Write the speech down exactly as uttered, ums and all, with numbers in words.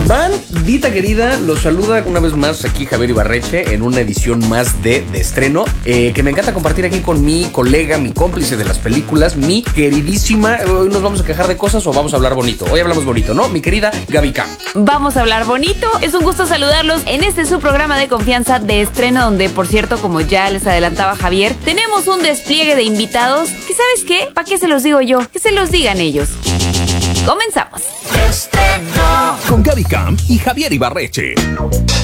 Bandita querida, los saluda una vez más aquí Javier Ibarreche en una edición más de, de estreno eh, que me encanta compartir aquí con mi colega, mi cómplice de las películas, mi queridísima. Hoy nos vamos a quejar de cosas o vamos a hablar bonito. Hoy hablamos bonito, ¿no? Mi querida Gaby Cam. Vamos a hablar bonito. Es un gusto saludarlos en este su programa de confianza de estreno, donde, por cierto, como ya les adelantaba Javier, tenemos un despliegue de invitados que, ¿sabes qué? ¿Para qué se los digo yo? Que se los digan ellos. Comenzamos. Estreno con Gaby Cam y Javier Ibarreche.